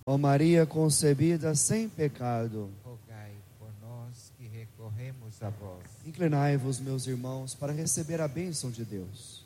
Ó Maria concebida sem pecado, rogai por nós que recorremos a vós. inclinai-vos, meus irmãos, para receber a bênção de Deus.